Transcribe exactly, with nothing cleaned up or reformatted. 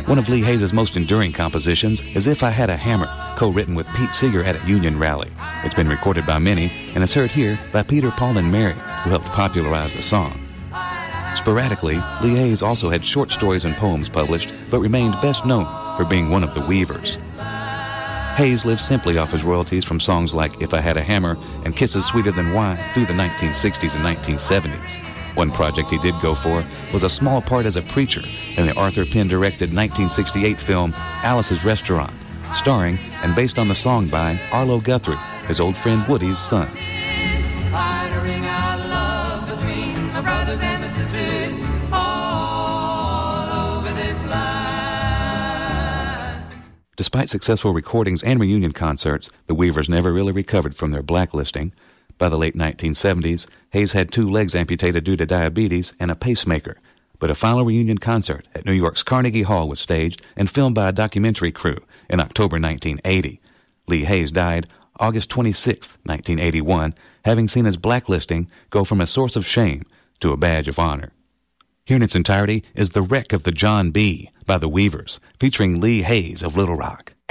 One of Lee Hays' most enduring compositions is If I Had a Hammer, co-written with Pete Seeger at a union rally. It's been recorded by many and is heard here by Peter, Paul, and Mary, who helped popularize the song. Sporadically, Lee Hays also had short stories and poems published, but remained best known for being one of the Weavers. Hays lived simply off his royalties from songs like If I Had a Hammer and Kisses Sweeter Than Wine through the nineteen sixties and nineteen seventies. One project he did go for was a small part as a preacher in the Arthur Penn-directed nineteen sixty-eight film Alice's Restaurant, starring and based on the song by Arlo Guthrie, his old friend Woody's son. Despite successful recordings and reunion concerts, the Weavers never really recovered from their blacklisting. By the late nineteen seventies, Hays had two legs amputated due to diabetes and a pacemaker, but a final reunion concert at New York's Carnegie Hall was staged and filmed by a documentary crew in October nineteen eighty. Lee Hays died August twenty-sixth, nineteen eighty-one, having seen his blacklisting go from a source of shame to a badge of honor. Here in its entirety is The Wreck of the John B. by the Weavers, featuring Lee Hays of Little Rock.